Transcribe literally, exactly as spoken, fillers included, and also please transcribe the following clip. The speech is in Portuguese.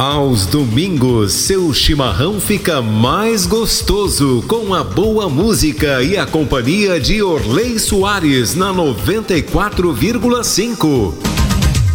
Aos domingos, seu chimarrão fica mais gostoso com a boa música e a companhia de Orley Soares na noventa e quatro vírgula cinco.